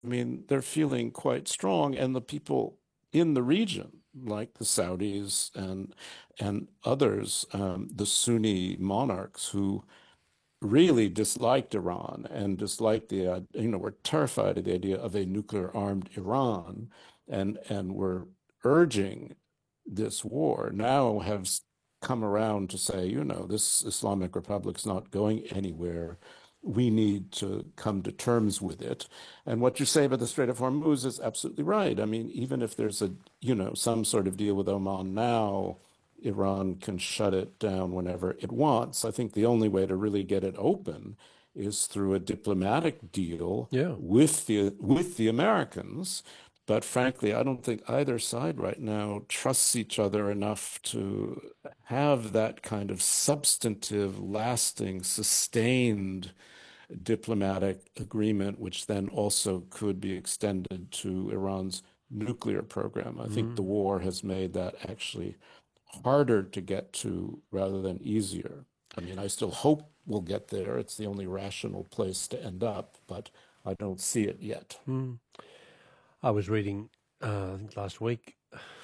I mean, they're feeling quite strong, and the people in the region, like the Saudis and others, the Sunni monarchs who really disliked Iran and disliked were terrified of the idea of a nuclear armed Iran and were urging this war, now have come around to say, this Islamic Republic's not going anywhere. We need to come to terms with it. And what you say about the Strait of Hormuz is absolutely right. I mean, even if there's some sort of deal with Oman now, Iran can shut it down whenever it wants. I think the only way to really get it open is through a diplomatic deal Yeah. with the Americans. But frankly, I don't think either side right now trusts each other enough to have that kind of substantive, lasting, sustained diplomatic agreement, which then also could be extended to Iran's nuclear program. I think the Mm. war has made that actually harder to get to rather than easier. I mean, I still hope we'll get there. It's the only rational place to end up, but I don't see it yet. Mm. I was reading, I think last week,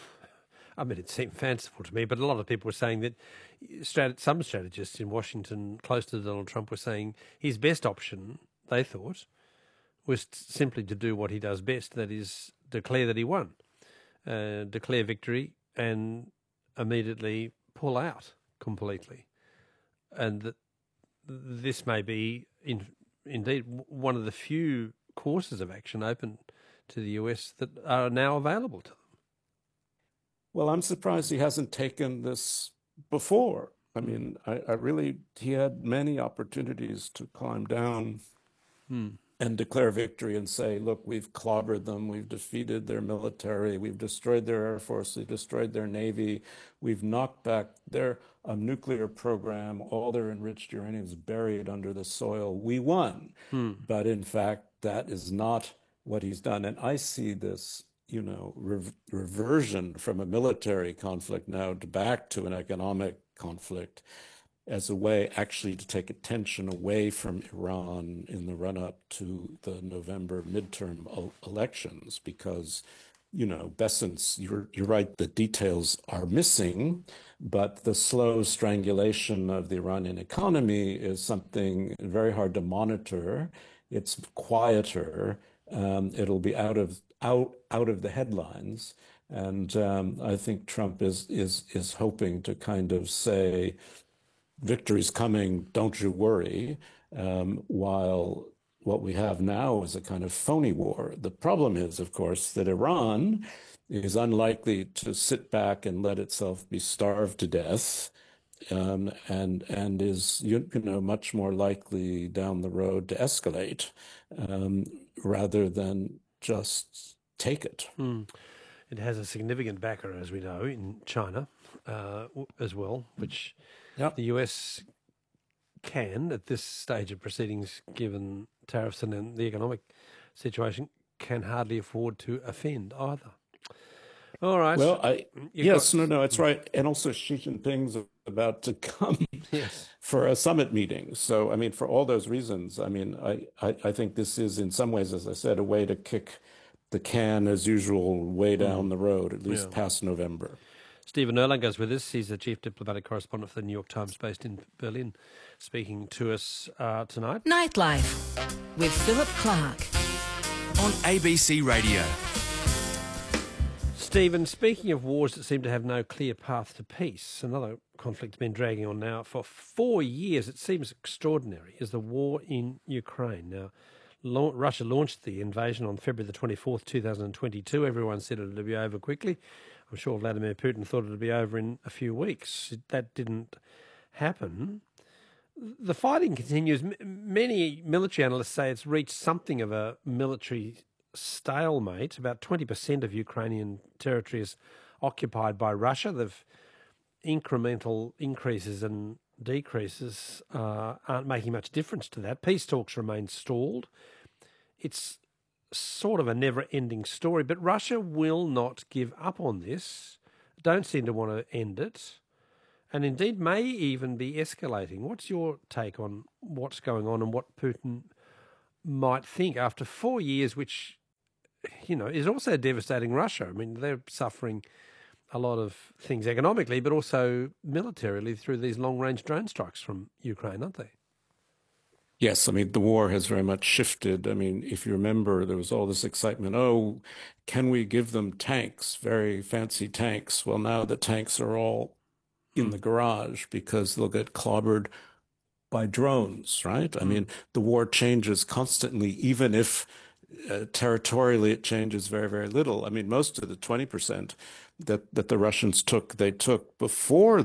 I mean, it seemed fanciful to me, but a lot of people were saying that some strategists in Washington close to Donald Trump were saying his best option, they thought, was simply to do what he does best, that is, declare that he won, declare victory, and immediately pull out completely. And that this may be, indeed, one of the few courses of action open to the US that are now available to them. Well, I'm surprised he hasn't taken this before. I Mm. mean, I really, he had many opportunities to climb down Mm. and declare victory and say, look, we've clobbered them, we've defeated their military, we've destroyed their air force, we've destroyed their navy, we've knocked back their nuclear program, all their enriched uranium is buried under the soil. We won. Mm. But in fact, that is not what he's done. And I see this, reversion from a military conflict now back to an economic conflict as a way actually to take attention away from Iran in the run up to the November midterm elections, because, Bessence, you're right, the details are missing, but the slow strangulation of the Iranian economy is something very hard to monitor. It's quieter. It'll be out of the headlines. And I think Trump is hoping to kind of say, victory's coming, don't you worry, while what we have now is a kind of phony war. The problem is, of course, that Iran is unlikely to sit back and let itself be starved to death, and is much more likely down the road to escalate, um, rather than just take it. Mm. It has a significant backer, as we know, in China as well, which Yeah. the US can, at this stage of proceedings, given tariffs and then the economic situation, can hardly afford to offend either. All right. Well, You've got, yes, no, it's right. And also Xi Jinping's about to come yes. for a summit meeting. So, I mean, for all those reasons, I mean, I think this is in some ways, as I said, a way to kick the can as usual way down Mm. the road, at least Yeah. past November. Stephen Erlanger is with us. He's the chief diplomatic correspondent for the New York Times based in Berlin, speaking to us tonight. Nightlife with Philip Clark on ABC Radio. Stephen, speaking of wars that seem to have no clear path to peace, another conflict has been dragging on now for 4 years. It seems extraordinary, is the war in Ukraine. Now, Russia launched the invasion on February the 24th, 2022. Everyone said it would be over quickly. I'm sure Vladimir Putin thought it would be over in a few weeks. That didn't happen. The fighting continues. Many military analysts say it's reached something of a military stalemate. About 20% of Ukrainian territory is occupied by Russia. They've incremental increases and decreases aren't making much difference to that. Peace talks remain stalled. It's sort of a never-ending story, but Russia will not give up on this, don't seem to want to end it, and indeed may even be escalating. What's your take on what's going on and what Putin might think after 4 years, which is also devastating Russia. I mean, they're suffering a lot of things economically, but also militarily through these long-range drone strikes from Ukraine, aren't they? Yes, I mean, the war has very much shifted. I mean, if you remember, there was all this excitement. Oh, can we give them tanks, very fancy tanks? Well, now the tanks are all in the garage because they'll get clobbered by drones, right? I mean, the war changes constantly, even if territorially it changes very, very little. I mean, most of the 20% that the Russians took, they took before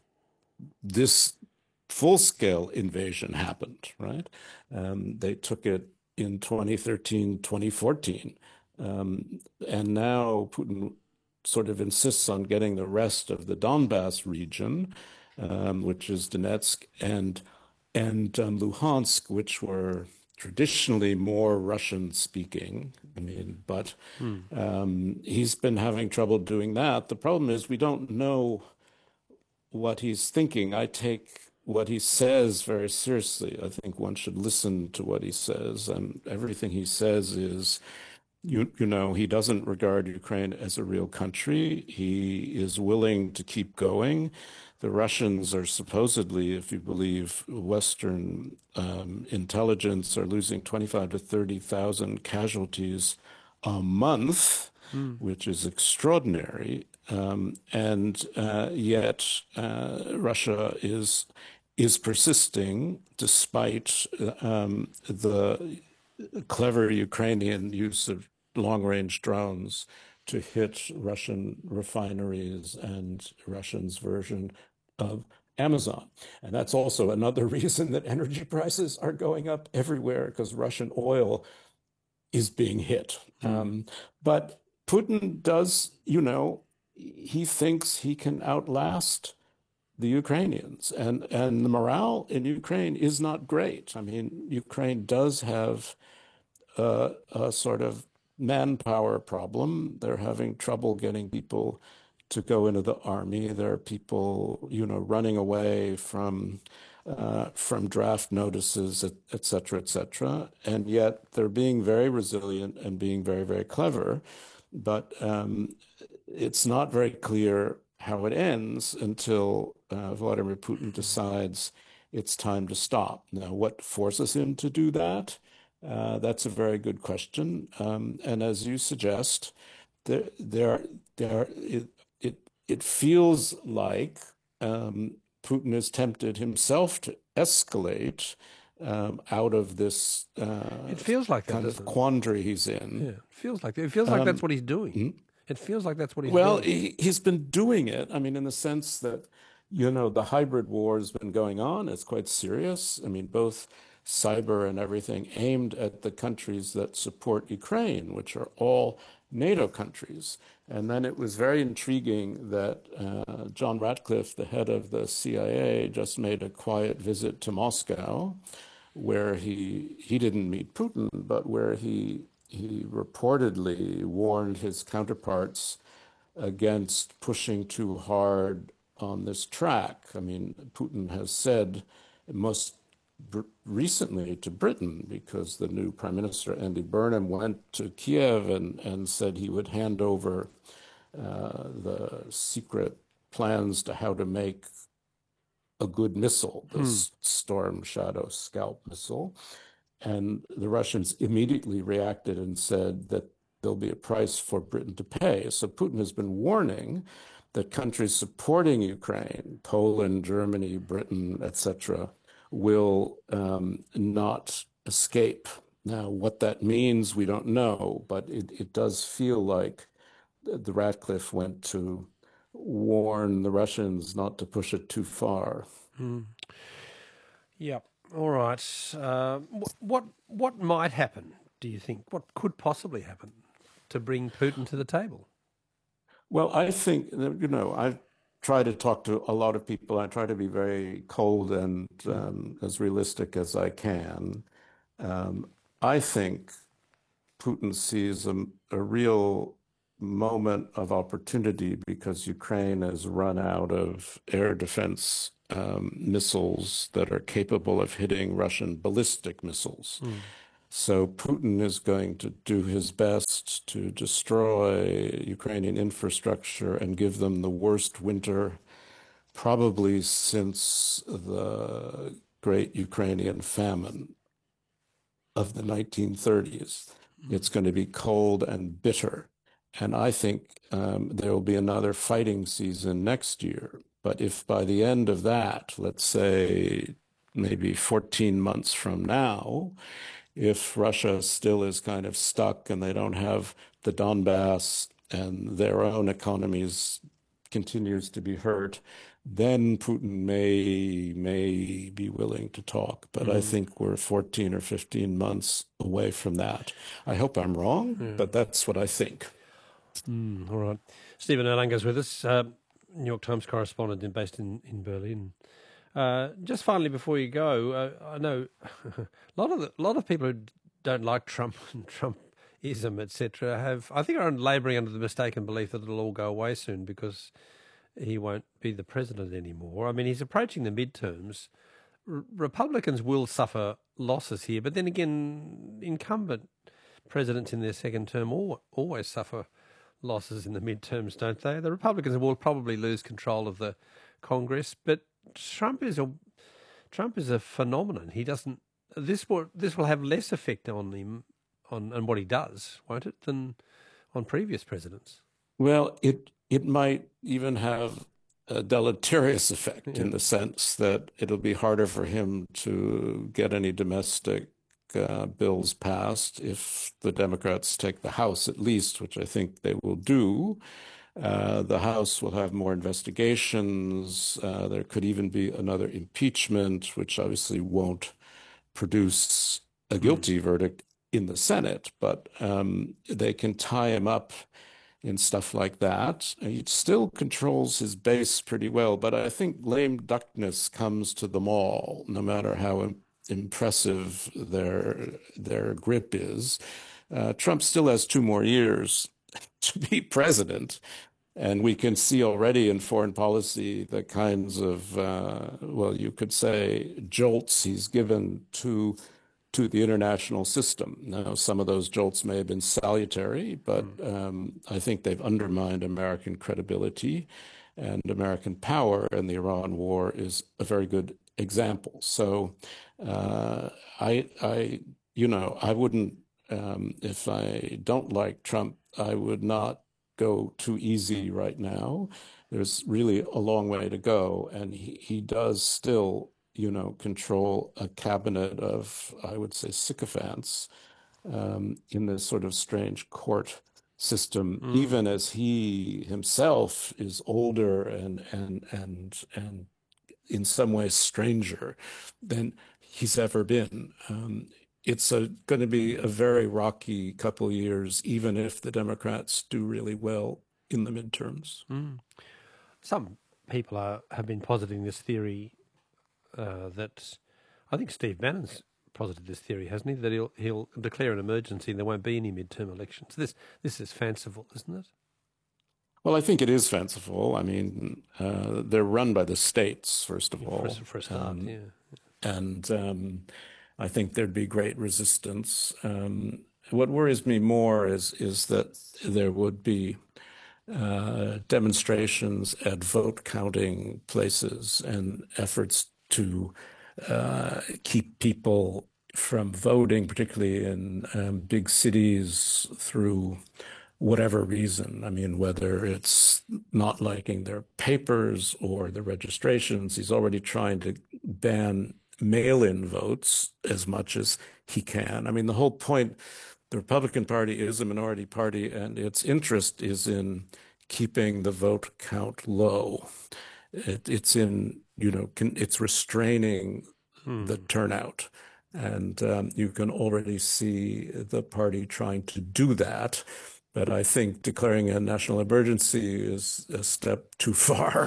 this full-scale invasion happened, right? They took it in 2013, 2014. And now Putin sort of insists on getting the rest of the Donbass region, which is Donetsk and Luhansk, which were traditionally more Russian speaking. I mean, but he's been having trouble doing that. The problem is we don't know what he's thinking. I take what he says very seriously. I think one should listen to what he says, and everything he says is, he doesn't regard Ukraine as a real country. He is willing to keep going. The Russians are supposedly, if you believe Western intelligence, are losing 25 to 30,000 casualties a month, which is extraordinary. And yet Russia is persisting despite the clever Ukrainian use of long-range drones to hit Russian refineries and Russians' version of Amazon. And that's also another reason that energy prices are going up everywhere, because Russian oil is being hit. But Putin does, he thinks he can outlast the Ukrainians, and the morale in Ukraine is not great. I mean, Ukraine does have a sort of manpower problem. They're having trouble getting people to go into the army. There are people, running away from draft notices, et cetera, et cetera. And yet they're being very resilient and being very, very clever. But it's not very clear how it ends until Vladimir Putin decides it's time to stop. Now, what forces him to do that? That's a very good question. And as you suggest, it feels like Putin is tempted himself to escalate out of this It feels like that, kind of doesn't it? quandary he's in. Yeah, it feels like that's what he's doing. It feels like that's what he's Well, doing. he's been doing it. I mean, in the sense that, the hybrid war has been going on. It's quite serious. I mean, both cyber and everything aimed at the countries that support Ukraine, which are all NATO countries. And then it was very intriguing that John Ratcliffe, the head of the CIA, just made a quiet visit to Moscow, where he didn't meet Putin, but where he reportedly warned his counterparts against pushing too hard on this track. I mean, Putin has said most recently to Britain, because the new Prime Minister, Andy Burnham, went to Kiev and said he would hand over the secret plans to how to make a good missile, the Storm Shadow Scalp missile. And the Russians immediately reacted and said that there'll be a price for Britain to pay. So Putin has been warning that countries supporting Ukraine, Poland, Germany, Britain, etc., will not escape. Now, what that means, we don't know, but it does feel like the Ratcliffe went to warn the Russians not to push it too far. Yeah. All right. What might happen, do you think? What could possibly happen to bring Putin to the table? Well, I think, I've tried to talk to a lot of people. I try to be very cold and as realistic as I can. I think Putin sees a real moment of opportunity because Ukraine has run out of air defense missiles that are capable of hitting Russian ballistic missiles. So Putin is going to do his best to destroy Ukrainian infrastructure and give them the worst winter probably since the great Ukrainian famine of the 1930s. It's going to be cold and bitter. And I think there will be another fighting season next year. But if by the end of that, let's say maybe 14 months from now, if Russia still is kind of stuck and they don't have the Donbass and their own economies continues to be hurt, then Putin may be willing to talk. But I think we're 14 or 15 months away from that. I hope I'm wrong, but that's what I think. All right. Stephen Erlanger's with us, New York Times correspondent based in Berlin. Just finally, before you go, I know a lot of people who don't like Trump and Trumpism, etc., are labouring under the mistaken belief that it'll all go away soon because he won't be the president anymore. I mean, he's approaching the midterms. Republicans will suffer losses here, but then again, incumbent presidents in their second term always suffer losses in the midterms, don't they? The Republicans will probably lose control of the Congress, but Trump is a phenomenon. He doesn't. This will have less effect on him on what he does, won't it, than on previous presidents? Well, it might even have a deleterious effect in the sense that it'll be harder for him to get any domestic bills passed if the Democrats take the House, at least, which I think they will do. The House will have more investigations. There could even be another impeachment, which obviously won't produce a guilty verdict in the Senate, but they can tie him up in stuff like that. He still controls his base pretty well, but I think lame duckness comes to them all, no matter how impressive their grip is. Trump still has 2 more years to be president, and we can see already in foreign policy the kinds of, well, you could say, jolts he's given to the international system. Now, some of those jolts may have been salutary, but I think they've undermined American credibility and American power, and the Iran war is a very good example. So I wouldn't, if I don't like Trump, I would not go too easy right now. There's really a long way to go, and he does still control a cabinet of, I would say, sycophants in this sort of strange court system, even as he himself is older and in some ways stranger than he's ever been. It's going to be a very rocky couple of years, even if the Democrats do really well in the midterms. Some people have been positing this theory that I think Steve Bannon's posited this theory, hasn't he? That he'll declare an emergency and there won't be any midterm elections. This is fanciful, isn't it? Well, I think it is fanciful. I mean, they're run by the states, first of all. For a start, yeah. And I think there'd be great resistance. What worries me more is that there would be demonstrations at vote counting places and efforts to keep people from voting, particularly in big cities, through whatever reason. I mean, whether it's not liking their papers or the registrations. He's already trying to ban mail-in votes as much as he can. I mean, the whole point, the Republican Party is a minority party, and its interest is in keeping the vote count low. It's in, it's restraining the turnout. And you can already see the party trying to do that. But I think declaring a national emergency is a step too far.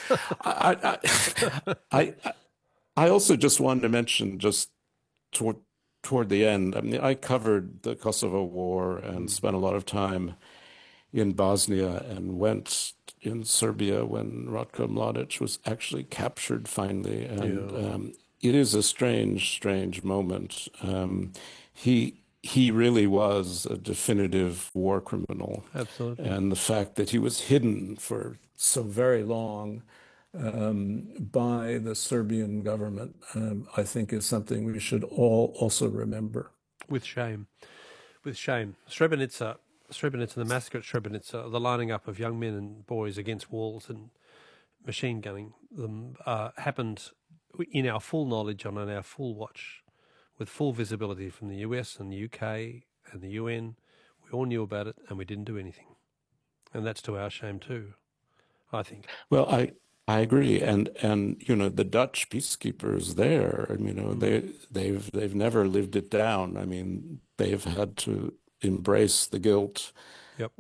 I also just wanted to mention, just toward the end, I mean, I covered the Kosovo War and spent a lot of time in Bosnia and went in Serbia when Ratko Mladic was actually captured finally. And it is a strange moment. he really was a definitive war criminal. Absolutely. And the fact that he was hidden for so very long by the Serbian government, I think is something we should all also remember. With shame. With shame. Srebrenica, the massacre at Srebrenica, the lining up of young men and boys against walls and machine gunning them happened in our full knowledge and on our full watch, with full visibility from the US and the UK and the UN. We all knew about it and we didn't do anything. And that's to our shame too, I think. Well, I agree, and the Dutch peacekeepers there, they've never lived it down. I mean, they've had to embrace the guilt. Yep.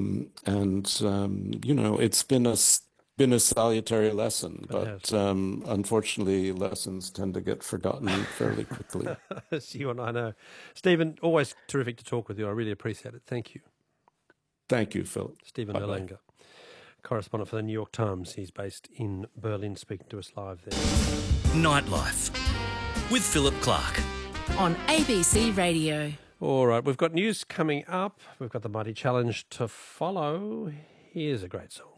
It's been a salutary lesson, but unfortunately, lessons tend to get forgotten fairly quickly. As you and I know. Stephen, always terrific to talk with you. I really appreciate it. Thank you. Thank you, Philip. Stephen Bye-bye. Erlanger, correspondent for the New York Times. He's based in Berlin, speaking to us live there. Nightlife with Philip Clark. On ABC Radio. All right, we've got news coming up. We've got the Mighty Challenge to follow. Here's a great song.